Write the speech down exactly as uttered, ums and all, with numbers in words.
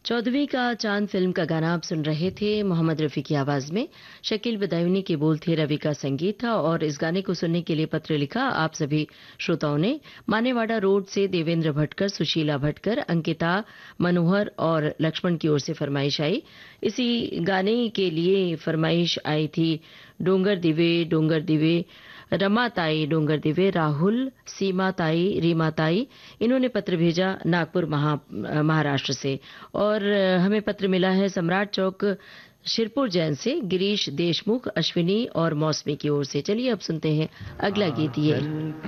चौदहवीं का चांद फिल्म का गाना आप सुन रहे थे मोहम्मद रफी की आवाज में। शकील बदायूनी के बोल थे, रवि का संगीत था। और इस गाने को सुनने के लिए पत्र लिखा आप सभी श्रोताओं ने। मानेवाड़ा रोड से देवेंद्र भटकर, सुशीला भटकर, अंकिता, मनोहर और लक्ष्मण की ओर से फरमाइश आई। इसी गाने के लिए फरमाइश आई थी डोंगर दिवे डोंगर दिवे, रमा ताई डोंगर दिवे, राहुल, सीमा ताई, रीमा ताई। इन्होंने पत्र भेजा नागपुर महा महाराष्ट्र से। और हमें पत्र मिला है सम्राट चौक शिरपुर जैन से गिरीश देशमुख, अश्विनी और मौसमी की ओर से। चलिए अब सुनते हैं अगला गीत ये।